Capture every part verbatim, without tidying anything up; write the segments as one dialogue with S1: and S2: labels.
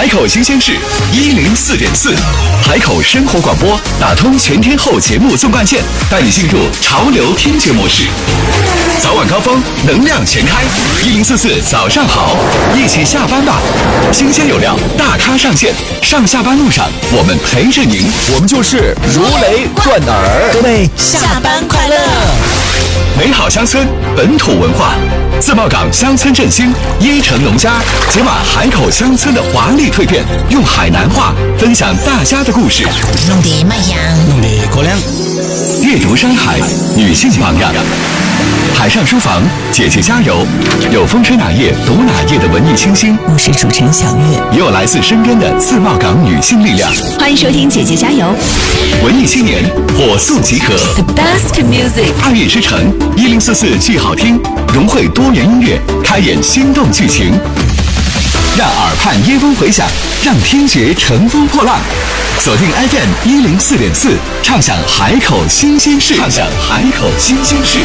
S1: 海口新鲜事一零四点四，海口生活广播打通全天候节目纵贯线，带你进入潮流听觉模式。早晚高峰，能量全开，一零四四早上好，一起下班吧。新鲜有料，大咖上线，上下班路上我们陪着您，我们就是如雷贯耳。
S2: 各位下班快乐！
S1: 美好乡村，本土文化，自贸港乡村振兴，一城农家，解码海口乡村的华丽蜕变，用海南话分享大家的故事。
S2: 弄得麦香，
S3: 弄得高粱。
S1: 阅读山海，女性榜样。海上书房，姐姐加油！有风吹哪页读哪页的文艺清新，
S2: 我是主持人小月，
S1: 也有来自身边的自贸港女性力量。
S4: 欢迎收听姐姐加油！
S1: 文艺青年火速集合
S4: The best music，
S1: 二月之城一零四四剧好听，融汇多元音乐，开演心动剧情，让耳畔耶风回响，让听觉乘风破浪。锁定 F M 一零四点四，畅享海口新鲜事，畅享海口新鲜事。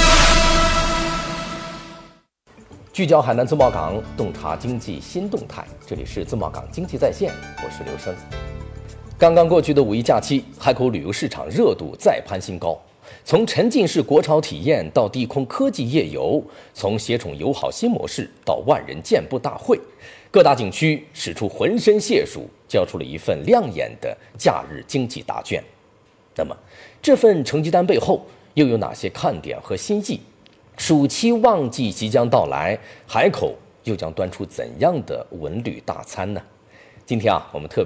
S5: 聚焦海南自贸港，洞察经济新动态。这里是自贸港经济在线，我是刘生。刚刚过去的五一假期，海口旅游市场热度再攀新高。从沉浸式国潮体验到低空科技夜游，从携宠友好新模式到万人健步大会，各大景区使出浑身解数，交出了一份亮眼的假日经济答卷。那么，这份成绩单背后又有哪些看点和新意？暑期旺季即将到来，海口又将端出怎样的文旅大餐呢？今天啊，我们特别